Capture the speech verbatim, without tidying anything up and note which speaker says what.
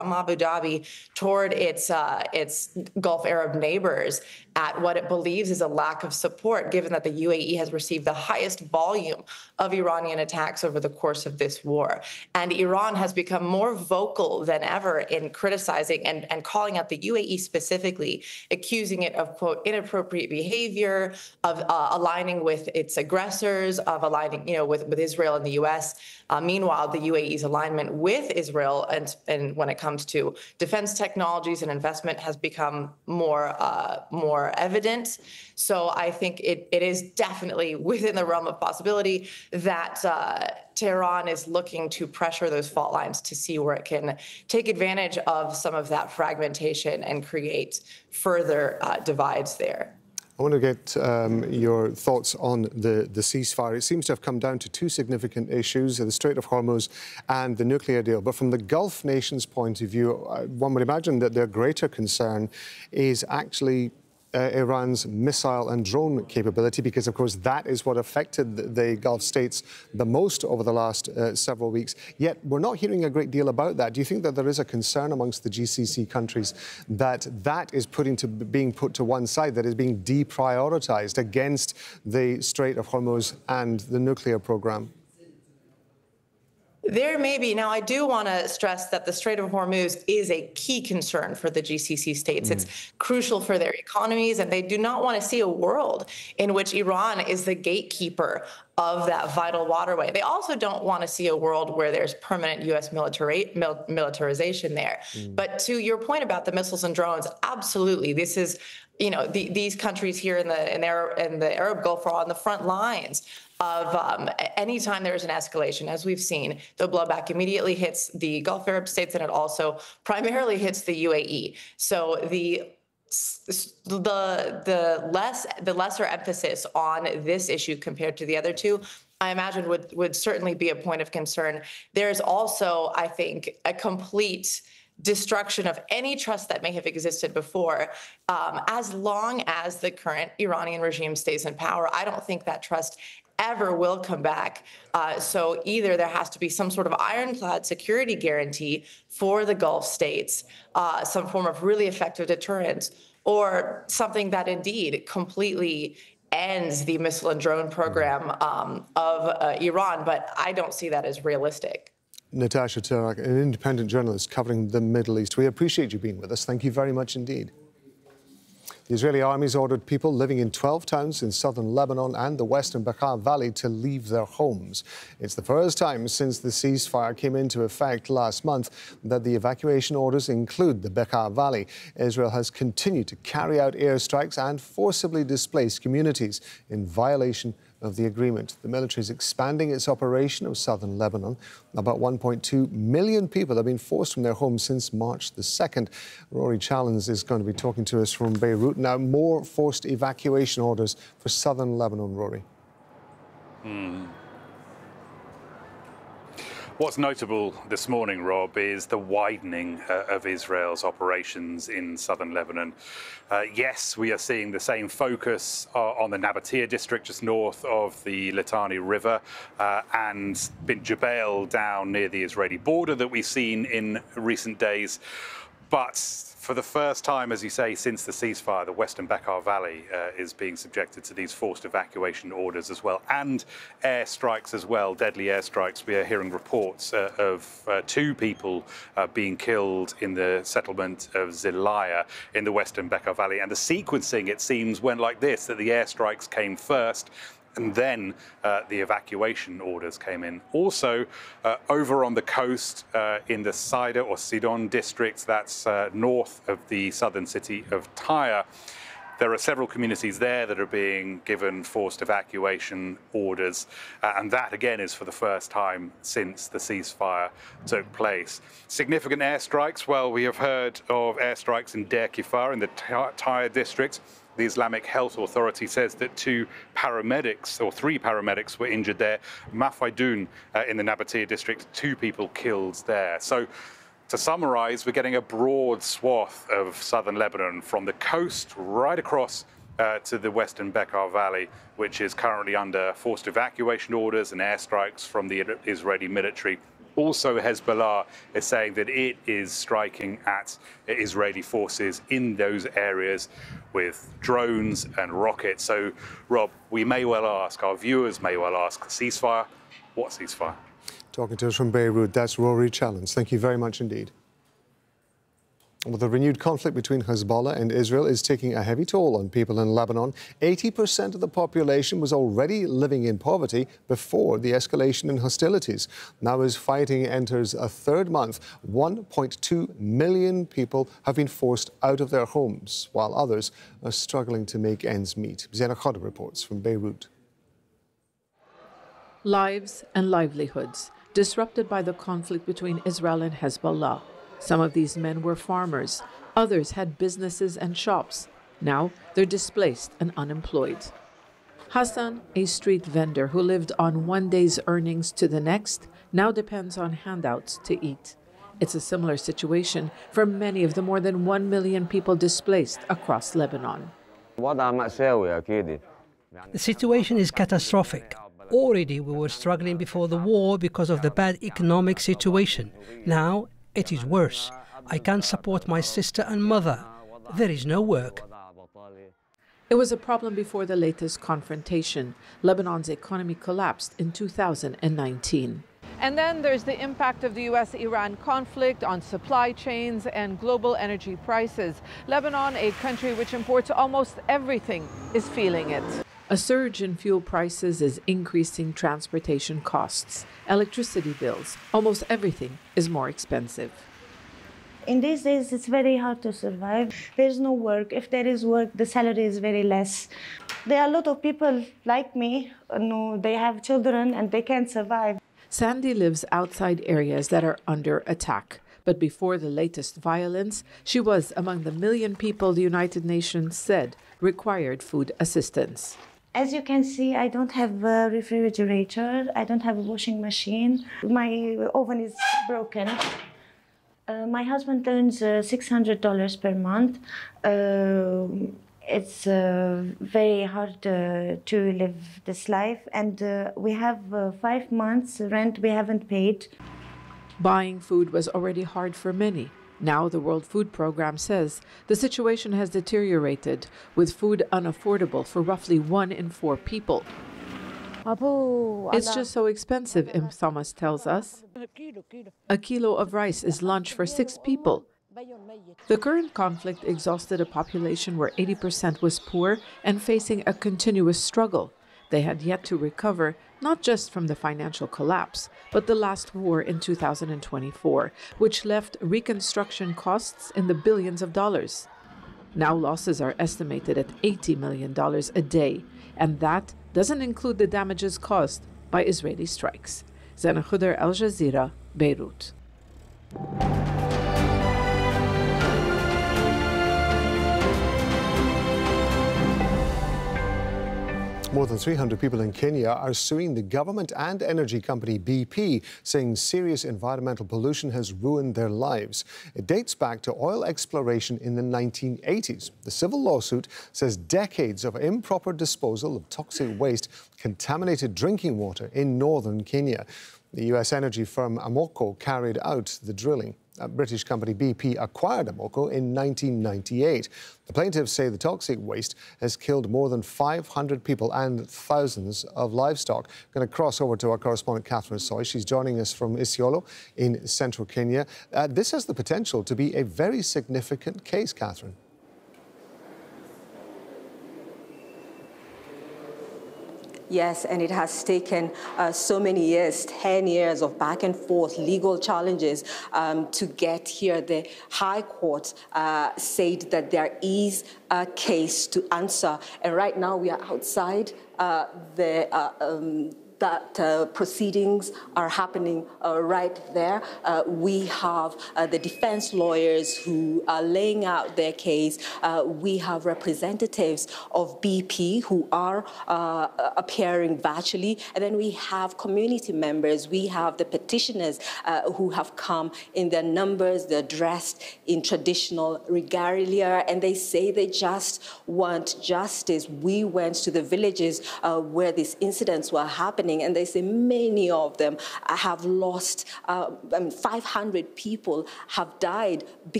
Speaker 1: Abu Dhabi toward its uh, its Gulf Arab neighbors at what it believes is a lack of support, given that the U A E has received the highest volume of Iranian attacks over the course of this war. And Iran has become more vocal than ever in criticizing and, and calling out the U A E specifically, accusing it of, quote, inappropriate behavior, of uh, aligning with its aggressors, of aligning, you know, with, with Israel and the U S. Uh, meanwhile, the U A E's alignment with Israel and, and when it comes to defense technologies and investment has become more uh, more evident. So I think it, it is definitely within the realm of possibility that uh, Tehran is looking to pressure those fault lines to see where it can take advantage of some of that fragmentation and create further uh, divides there.
Speaker 2: I want to get um, your thoughts on the, the ceasefire. It seems to have come down to two significant issues, the Strait of Hormuz and the nuclear deal. But from the Gulf nations' point of view, uh, one would imagine that their greater concern is actually Uh, Iran's missile and drone capability, because, of course, that is what affected the, the Gulf states the most over the last uh, several weeks. Yet we're not hearing a great deal about that. Do you think that there is a concern amongst the G C C countries that that is putting to being put to one side, that is being deprioritized against the Strait of Hormuz and the nuclear program?
Speaker 1: There may be. Now, I do want to stress that the Strait of Hormuz is a key concern for the G C C states. Mm. It's crucial for their economies, and they do not want to see a world in which Iran is the gatekeeper of that vital waterway. They also don't want to see a world where there's permanent U S military, mil, militarization there. Mm. But to your point about the missiles and drones, absolutely. This is, you know, the, these countries here in the, in, Arab, in the Arab Gulf are on the front lines of um, anytime there's an escalation, as we've seen, the blowback immediately hits the Gulf Arab states, and it also primarily hits the U A E. So the the the less the lesser emphasis on this issue compared to the other two, I imagine would would certainly be a point of concern. There's also, I think, a complete destruction of any trust that may have existed before. Um, as long as the current Iranian regime stays in power, I don't think that trust ever will come back. Uh, so either there has to be some sort of ironclad security guarantee for the Gulf states, uh, some form of really effective deterrence, or something that indeed completely ends the missile and drone program um, of uh, Iran. But I don't see that as realistic.
Speaker 2: Natasha Terrak, an independent journalist covering the Middle East. We appreciate you being with us. Thank you very much indeed. The Israeli army's ordered people living in twelve towns in southern Lebanon and the western Bekaa Valley to leave their homes. It's the first time since the ceasefire came into effect last month that the evacuation orders include the Bekaa Valley. Israel has continued to carry out airstrikes and forcibly displace communities in violation of the agreement. The military is expanding its operation of southern Lebanon. About one point two million people have been forced from their homes since March the second. Rory Challens is going to be talking to us from Beirut. Now, more forced evacuation orders for southern Lebanon, Rory.
Speaker 3: Hmm. What's notable this morning, Rob, is the widening uh, of Israel's operations in southern Lebanon. Uh, yes, we are seeing the same focus uh, on the Nabatea district just north of the Litani River uh, and Bint Jbeil down near the Israeli border that we've seen in recent days. But for the first time, as you say, since the ceasefire, the western Bekaa Valley uh, is being subjected to these forced evacuation orders as well, and airstrikes as well, deadly airstrikes. We are hearing reports uh, of uh, two people uh, being killed in the settlement of Zilaya in the western Bekaa Valley. And the sequencing, it seems, went like this, that the airstrikes came first, and then uh, the evacuation orders came in. Also, uh, over on the coast uh, in the Saida or Sidon districts, that's uh, north of the southern city of Tyre, there are several communities there that are being given forced evacuation orders. Uh, and that, again, is for the first time since the ceasefire took place. Significant airstrikes. Well, we have heard of airstrikes in Deir Kifar in the Tyre district. The Islamic Health Authority says that two paramedics, or three paramedics, were injured there. Mafaidoun uh, in the Nabatea district, two people killed there. So, to summarize, we're getting a broad swath of southern Lebanon from the coast right across uh, to the western Bekaa Valley, which is currently under forced evacuation orders and airstrikes from the Israeli military. Also, Hezbollah is saying that it is striking at Israeli forces in those areas with drones and rockets. So, Rob, we may well ask, our viewers may well ask, ceasefire? What ceasefire?
Speaker 2: Talking to us from Beirut, that's Rory Challenge. Thank you very much indeed. Well, the renewed conflict between Hezbollah and Israel is taking a heavy toll on people in Lebanon. eighty percent of the population was already living in poverty before the escalation in hostilities. Now, as fighting enters a third month, one point two million people have been forced out of their homes, while others are struggling to make ends meet. Zainab Khodr reports from Beirut.
Speaker 4: Lives and livelihoods disrupted by the conflict between Israel and Hezbollah. Some of these men were farmers. Others had businesses and shops. Now they're displaced and unemployed. Hassan, a street vendor who lived on one day's earnings to the next, now depends on handouts to eat. It's a similar situation for many of the more than one million people displaced across Lebanon.
Speaker 5: The situation is catastrophic. Already we were struggling before the war because of the bad economic situation. Now it is worse. I can't support my sister and mother. There is no work.
Speaker 4: It was a problem before the latest confrontation. Lebanon's economy collapsed in two thousand nineteen. And then there's the impact of the U S Iran conflict on supply chains and global energy prices. Lebanon, a country which imports almost everything, is feeling it. A surge in fuel prices is increasing transportation costs, electricity bills. Almost everything is more expensive.
Speaker 6: In these days, it's very hard to survive. There's no work. If there is work, the salary is very less. There are a lot of people like me, you know, they have children and they can't survive.
Speaker 4: Sandy lives outside areas that are under attack. But before the latest violence, she was among the million people the United Nations said required food assistance.
Speaker 6: As you can see, I don't have a refrigerator, I don't have a washing machine, my oven is broken. Uh, my husband earns uh, six hundred dollars per month. Uh, it's uh, very hard uh, to live this life, and uh, we have uh, five months rent we haven't paid.
Speaker 4: Buying food was already hard for many. Now the World Food Programme says the situation has deteriorated, with food unaffordable for roughly one in four people. It's just so expensive, Im Thomas tells us. A kilo of rice is lunch for six people. The current conflict exhausted a population where eighty percent was poor and facing a continuous struggle. They had yet to recover, not just from the financial collapse, but the last war in two thousand twenty-four, which left reconstruction costs in the billions of dollars. Now losses are estimated at eighty million dollars a day, and that doesn't include the damages caused by Israeli strikes. Zainab Khodr, Al Jazeera, Beirut.
Speaker 2: More than three hundred people in Kenya are suing the government and energy company B P, saying serious environmental pollution has ruined their lives. It dates back to oil exploration in the nineteen eighties. The civil lawsuit says decades of improper disposal of toxic waste contaminated drinking water in northern Kenya. The U S energy firm Amoco carried out the drilling. A British company B P acquired Amoco in nineteen ninety-eight. The plaintiffs say the toxic waste has killed more than five hundred people and thousands of livestock. I'm going to cross over to our correspondent Catherine Soy. She's joining us from Isiolo in central Kenya. Uh, this has the potential to be a very significant case, Catherine.
Speaker 7: Yes, and it has taken uh, so many years, ten years of back and forth legal challenges um, to get here. The High Court uh, said that there is a case to answer. And right now we are outside uh, the uh, um, that uh, proceedings are happening uh, right there. Uh, we have uh, the defense lawyers who are laying out their case. Uh, we have representatives of B P who are uh, appearing virtually. And then we have community members. We have the petitioners uh, who have come in their numbers. They're dressed in traditional regalia, and they say they just want justice. We went to the villages uh, where these incidents were happening, happening, and they say many of them have lost, uh, I mean, five hundred people have died because